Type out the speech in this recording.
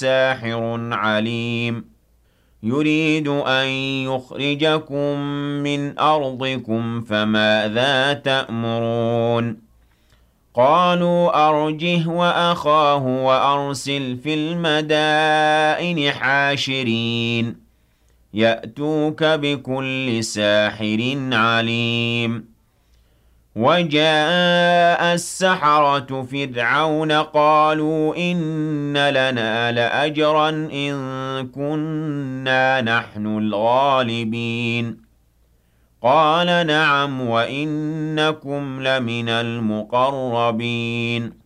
سَاحِرٌ عَلِيمٌ يُرِيدُ أَن يُخْرِجَكُم مِّنْ أَرْضِكُمْ فَمَاذَا تَأْمُرُونَ قَالُوا أَرْجِهْ وَأَخَاهُ وَأَرْسِلْ فِي الْمَدَائِنِ حَاشِرِينَ يَأْتُوكَ بِكُلِّ سَاحِرٍ عَلِيمٍ وَجَاءَ السَّحَرَةُ فِرْعَوْنَ قَالُوا إِنَّ لَنَا لَأَجْرًا إِن كُنَّا نَحْنُ الْغَالِبِينَ قَالَ نَعَمْ وَإِنَّكُمْ لَمِنَ الْمُقَرَّبِينَ